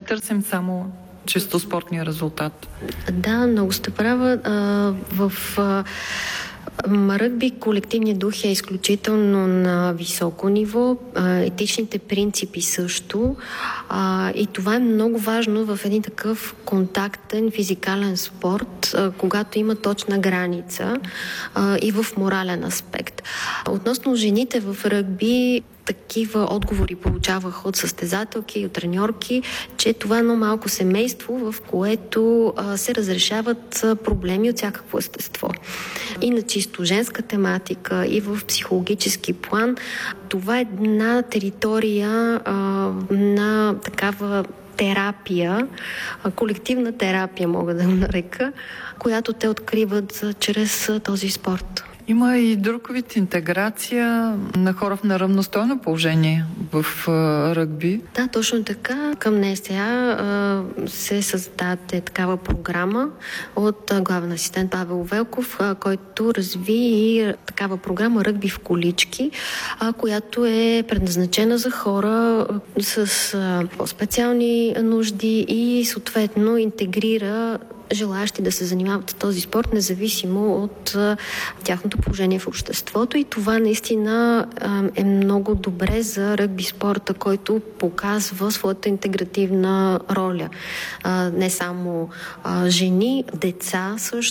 търсим само чисто спортния резултат. Да, много сте права. В ръгби колективният дух е изключително на високо ниво, етичните принципи също, и това е много важно в един такъв контактен физикален спорт, когато има точна граница и в морален аспект. Относно жените в ръгби, такива отговори получавах от състезателки и от треньорки, че това е едно малко семейство, в което се разрешават проблеми от всякакво естество. И на чисто женска тематика, и в психологически план. Това е една територия на такава терапия, колективна терапия мога да го нарека, която те откриват чрез този спорт. Има и друг вид интеграция на хора в неравностойно положение в ръгби. Да, точно така. Към НСА се създаде такава програма от главен асистент Павел Велков, който разви и такава програма Ръгби в колички, която е предназначена за хора с по-специални нужди и съответно интегрира желаящи да се занимават с този спорт, независимо от тяхното положение в обществото. И това наистина е много добре за ръгби спорта, който показва своята интегративна роля. Не само жени, деца също.